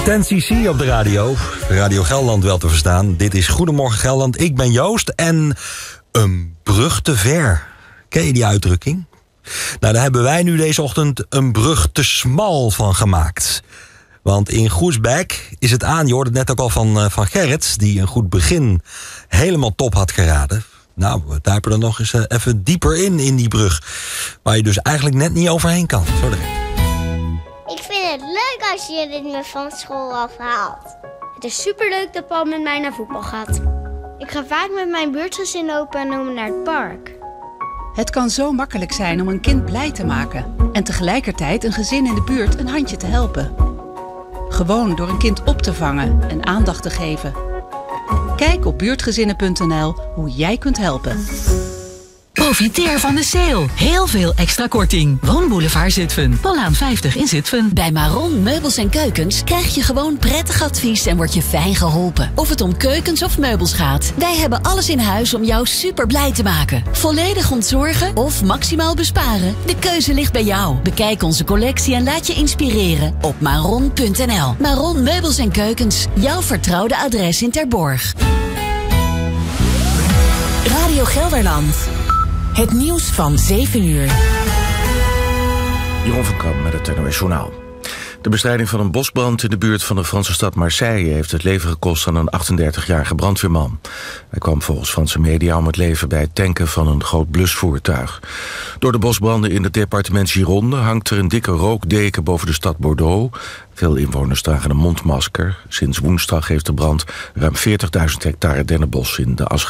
10cc op de radio. Radio Gelderland wel te verstaan. Dit is Goedemorgen Gelderland. Ik ben Joost en een brug te ver. Ken je die uitdrukking? Nou, daar hebben wij nu deze ochtend een brug te smal van gemaakt. Want in Groesbeek is het aan. Je hoorde het net ook al van Gerrit, die een goed begin helemaal top had geraden. Nou, we duiken er nog eens even dieper in die brug. Waar je dus eigenlijk net niet overheen kan. Zo direct. Ik vind het leuk als je me van school afhaalt. Het is superleuk dat Paul met mij naar voetbal gaat. Ik ga vaak met mijn buurtgezin opa en oma naar het park. Het kan zo makkelijk zijn om een kind blij te maken en tegelijkertijd een gezin in de buurt een handje te helpen. Gewoon door een kind op te vangen en aandacht te geven. Kijk op buurtgezinnen.nl hoe jij kunt helpen. Profiteer van de sale. Heel veel extra korting. Woonboulevard Zutphen. Paulaan 50 in Zutphen. Bij Maron Meubels en Keukens krijg je gewoon prettig advies en word je fijn geholpen. Of het om keukens of meubels gaat. Wij hebben alles in huis om jou super blij te maken. Volledig ontzorgen of maximaal besparen? De keuze ligt bij jou. Bekijk onze collectie en laat je inspireren op maron.nl. Maron Meubels en Keukens. Jouw vertrouwde adres in Terborg. Radio Gelderland. Het nieuws van 7 uur. Jeroen van Kamp met het NOS Journaal. De bestrijding van een bosbrand in de buurt van de Franse stad Marseille heeft het leven gekost aan een 38-jarige brandweerman. Hij kwam volgens Franse media om het leven bij het tanken van een groot blusvoertuig. Door de bosbranden in het departement Gironde hangt er een dikke rookdeken boven de stad Bordeaux. Veel inwoners dragen een mondmasker. Sinds woensdag heeft de brand ruim 40.000 hectare dennenbos in de as